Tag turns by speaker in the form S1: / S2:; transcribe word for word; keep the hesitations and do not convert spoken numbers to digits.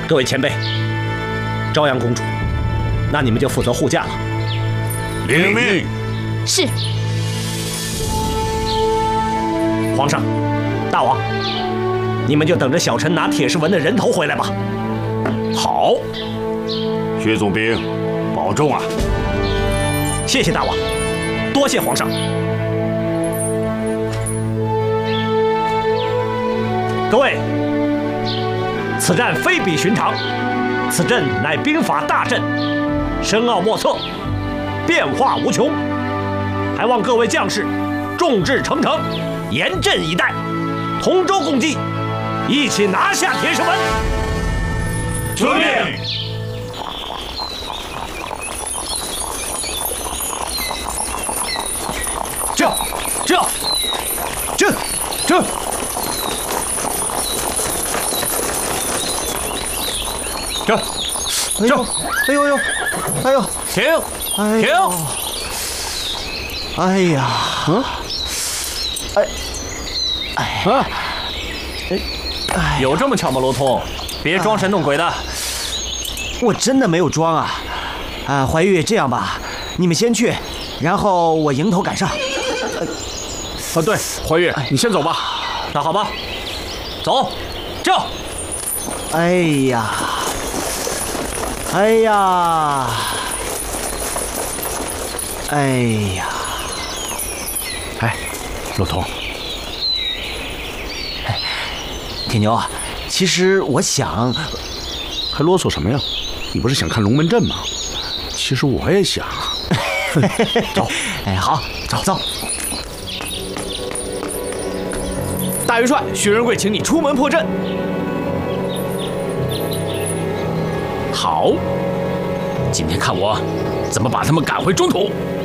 S1: 各位前辈，朝阳公主，那你们就负责护驾了。
S2: 领命。
S3: 是。
S1: 皇上，大王，你们就等着小臣拿铁石纹的人头回来吧。
S2: 好，薛总兵，保重啊！
S1: 谢谢大王，多谢皇上。各位，此战非比寻常，此阵乃兵法大阵，深奥莫测，变化无穷，还望各位将士众志成城，严阵以待，同舟共济，一起拿下铁石纹。
S2: 遵命。
S1: 这这这这。这，这，
S4: 哎呦呦，哎呦，
S1: 停，
S4: 哎
S1: 停！
S4: 哎呀，嗯，哎，哎啊，哎，
S1: 有这么巧吗，罗通？别装神弄鬼的。
S4: 我真的没有装啊！啊，怀玉，这样吧，你们先去，然后我迎头赶上。
S1: 啊，对，怀玉，你先走吧。那好吧，走，这。
S4: 哎呀！哎呀，哎呀，
S2: 哎，罗通，
S4: 哎，铁牛啊，其实我想，
S2: 还啰嗦什么呀？你不是想看龙门阵吗？其实我也想。走，
S4: 哎，好，走走。
S1: 大元帅，薛仁贵，请你出门破阵。好，今天看我怎么把他们赶回中土。